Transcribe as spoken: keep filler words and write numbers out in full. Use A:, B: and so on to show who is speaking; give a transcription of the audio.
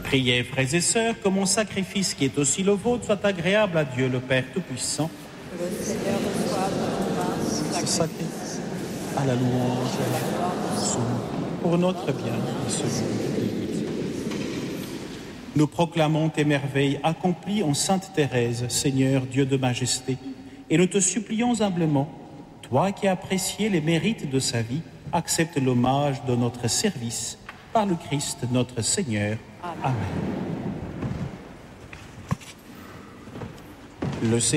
A: Priez, frères et sœurs, que mon sacrifice, qui est aussi le vôtre, soit agréable à Dieu le Père Tout-Puissant.
B: Que le Seigneur reçoive de nos mains ce
A: sacrifice à la louange et à la gloire pour notre bien et celui de Dieu. Nous proclamons tes merveilles accomplies en Sainte Thérèse, Seigneur Dieu de majesté, et nous te supplions humblement, toi qui as apprécié les mérites de sa vie, accepte l'hommage de notre service par le Christ notre Seigneur. Amen. Amen. Le